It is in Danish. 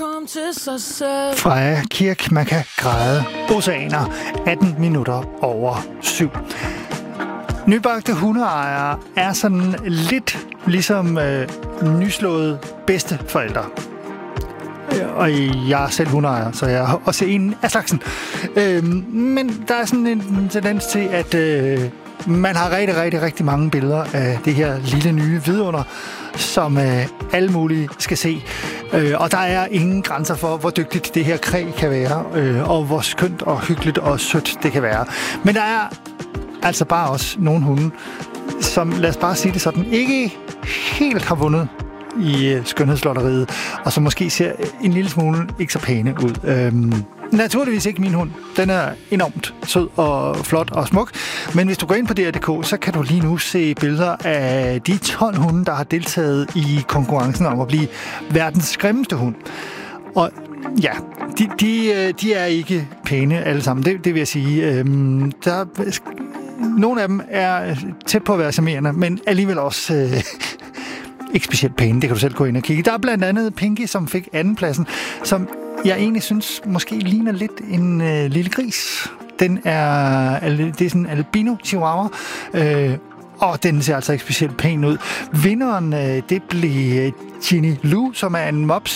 Freja Kirk, man kan græde. Oceaner, 18 minutter over 7. Nybagte hundeejere er sådan lidt ligesom nyslåede bedsteforældre. Og jeg er selv hundeejer, så jeg er også en af slagsen. Men der er sådan en tendens til, at man har rigtig mange billeder af det her lille nye vidunder, som alle mulige skal se. Og der er ingen grænser for, hvor dygtigt det her kræ kan være, og hvor skønt og hyggeligt og sødt det kan være. Men der er altså bare også nogle hunde, som, lad os bare sige det sådan, ikke helt har vundet i skønhedslotteriet, og som måske ser en lille smule ikke så pæne ud. Naturligvis ikke min hund. Den er enormt sød og flot og smuk. Men hvis du går ind på DR.dk, så kan du lige nu se billeder af de 12 hunde, der har deltaget i konkurrencen om at blive verdens grimmeste hund. Og ja, de er ikke pæne alle sammen. Det vil jeg sige. Nogle af dem er tæt på at være charmerende, men alligevel også ikke specielt pæne. Det kan du selv gå ind og kigge. Der er blandt andet Pinky, som fik andenpladsen, som jeg egentlig synes måske ligner lidt en lille gris. Det er sådan en albino chihuahua, og den ser altså ikke specielt pæn ud. Vinderen, det blev Ginny Lou, som er en mops,